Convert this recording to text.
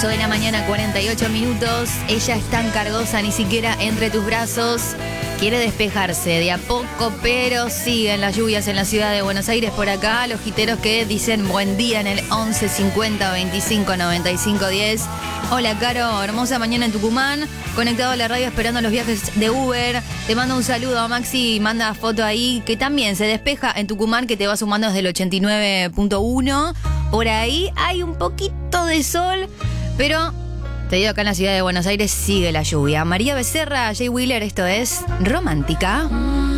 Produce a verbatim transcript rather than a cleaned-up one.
ocho de la mañana, cuarenta y ocho minutos. Ella es tan cargosa, ni siquiera entre tus brazos. Quiere despejarse de a poco, pero siguen las lluvias en la ciudad de Buenos Aires. Por acá, los jiteros que dicen buen día en el once cincuenta veinticinco noventa y cinco diez. Hola, Caro, hermosa mañana en Tucumán. Conectado a la radio esperando los viajes de Uber. Te mando un saludo a Maxi, manda foto ahí, que también se despeja en Tucumán, que te va sumando desde el ochenta y nueve punto uno. Por ahí hay un poquito de sol, pero te digo, acá en la ciudad de Buenos Aires sigue la lluvia. María Becerra, Jay Wheeler, esto es Romántica.